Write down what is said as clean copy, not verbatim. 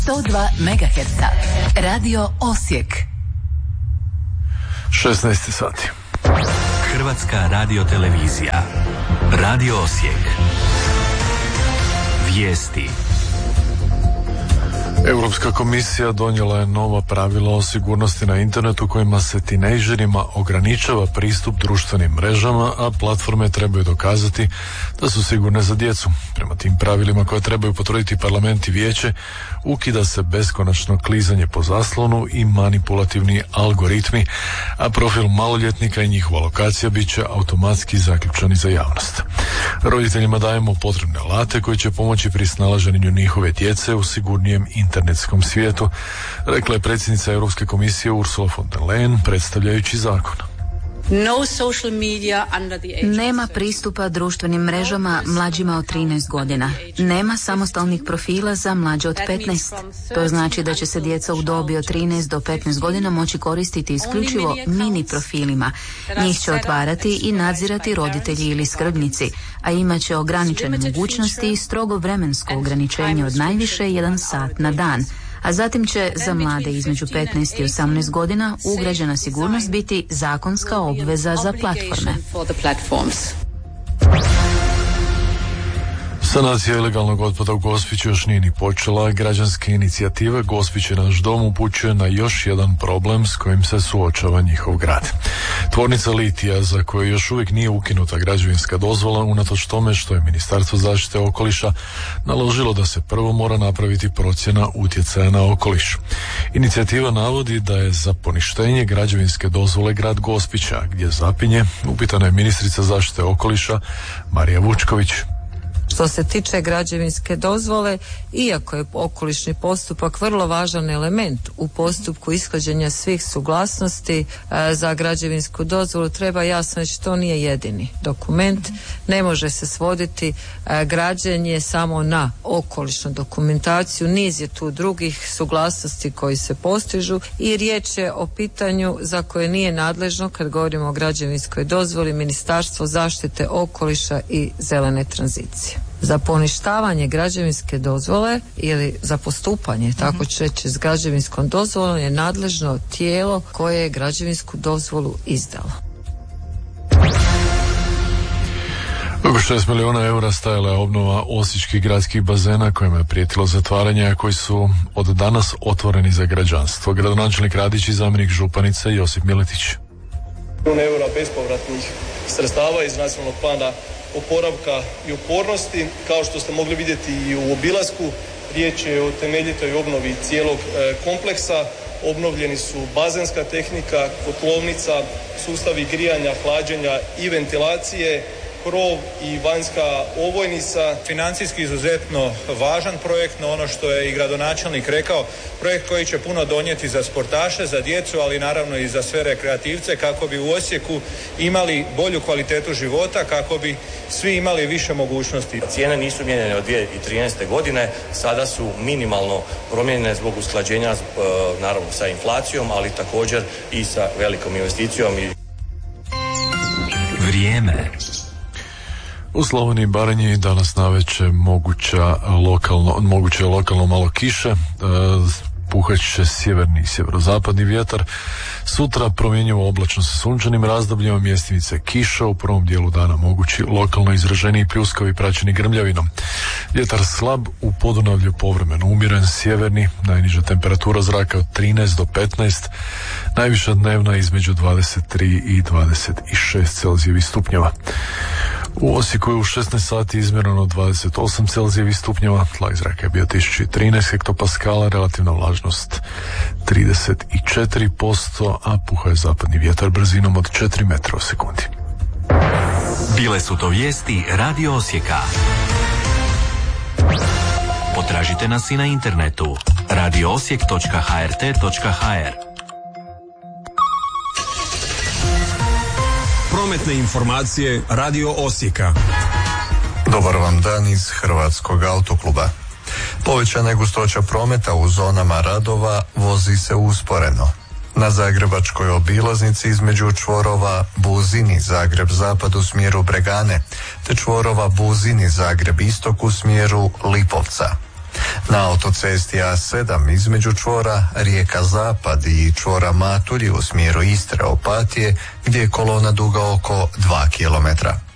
102 MHz. Radio Osijek. 16 sati. Hrvatska radiotelevizija. Radio Osijek. Vijesti. Europska komisija donijela je nova pravila o sigurnosti na internetu kojima se tinejdžerima ograničava pristup društvenim mrežama, a platforme trebaju dokazati da su sigurne za djecu. Prema tim pravilima koje trebaju potvrditi parlament i vijeće, ukida se beskonačno klizanje po zaslonu i manipulativni algoritmi, a profil maloljetnika i njihova lokacija bit će automatski zaključani za javnost. Roditeljima dajemo potrebne alate koji će pomoći pri snalaženju njihove djece u sigurnijem internetskom svijetu, rekla je predsjednica Europske komisije Ursula von der Leyen predstavljajući zakon. Nema pristupa društvenim mrežama mlađima od 13 godina. Nema samostalnih profila za mlađe od 15. To znači da će se djeca u dobi od 13 do 15 godina moći koristiti isključivo mini profilima. Njih će otvarati i nadzirati roditelji ili skrbnici, a imat će ograničene mogućnosti i strogo vremensko ograničenje od najviše 1 sat na dan. A zatim će za mlade između 15 i 18 godina ugrađena sigurnost biti zakonska obveza za platforme. Sanacija ilegalnog otpada u Gospiću još nije ni počela. Građanske inicijative Gospić je naš dom upućuje na još jedan problem s kojim se suočava njihov grad. Tvornica litija, za koju još uvijek nije ukinuta građevinska dozvola, unatoč tome što je Ministarstvo zaštite okoliša naložilo da se prvo mora napraviti procjena utjecaja na okoliš. Inicijativa navodi da je za poništenje građevinske dozvole grad Gospića, gdje zapinje, upitana je ministrica zaštite okoliša Marija Vučković. Što se tiče građevinske dozvole, iako je okolišni postupak vrlo važan element u postupku ishođenja svih suglasnosti za građevinsku dozvolu, treba jasno reći to nije jedini dokument. Ne može se svoditi građenje samo na okolišnu dokumentaciju, niz je tu drugih suglasnosti koji se postižu i riječ je o pitanju za koje nije nadležno, kad govorimo o građevinskoj dozvoli, Ministarstvo zaštite okoliša i zelene tranzicije. Za poništavanje građevinske dozvole ili za postupanje, tako će reći, s građevinskom dozvolom je nadležno tijelo koje je građevinsku dozvolu izdalo. Oko 6 milijuna eura stajala je obnova osječkih gradskih bazena kojima je prijetilo zatvaranje, a koji su od danas otvoreni za građanstvo. Gradonačelnik Radić i zamjenik županice Josip Miletić. Eura bespovratnih sredstava iz nacionalnog plana oporavka i otpornosti. Kao što ste mogli vidjeti i u obilasku, riječ je o temeljitoj obnovi cijelog kompleksa. Obnovljeni su bazenska tehnika, kotlovnica, sustavi grijanja, hlađenja i ventilacije, krov i vanjska ovojnica. Financijski izuzetno važan projekt, no ono što je i gradonačelnik rekao, projekt koji će puno donijeti za sportaše, za djecu, ali naravno i za sve rekreativce, kako bi u Osijeku imali bolju kvalitetu života, kako bi svi imali više mogućnosti. Cijene nisu mijenjane od 2013. godine, sada su minimalno promijenjene zbog usklađenja naravno sa inflacijom, ali također i sa velikom investicijom. Vrijeme. U Slavoniji i Baranji danas navečer moguće lokalno malo kiše, puhat će sjeverni i sjeverozapadni vjetar. Sutra promjenjivo oblačno sa sunčanim razdobljima, mjestimice kiša, u prvom dijelu dana mogući lokalno izraženiji pljuskovi praćeni grmljavinom. Vjetar slab, u Podunavlju povremeno umjeren, sjeverni, najniža temperatura zraka od 13 do 15, najviša dnevna između 23 i 26 Celzijevih stupnjeva. U Osijeku je u 16 sati izmjereno 28 Celzijevih stupnjeva, tlak zraka je bio 1013 hektopaskala, relativna vlažnost 34%, a puha je zapadni vjetar brzinom od 4 metra u sekundi. Bile su to vijesti Radio Osijeka. Potražite nas i na internetu radioosijek.hrt.hr. Prometne informacije Radio Osijeka. Dobar vam dan iz Hrvatskog autokluba. Povećana je gustoća prometa u zonama radova, vozi se usporeno. Na zagrebačkoj obilaznici između čvorova Buzini Zagreb zapad u smjeru Bregane, te čvorova Buzini Zagreb istok u smjeru Lipovca. Na autocesti A7 između čvora Rijeka Zapad i čvora Matulji u smjeru Istre Opatije, gdje je kolona duga oko 2 kilometra.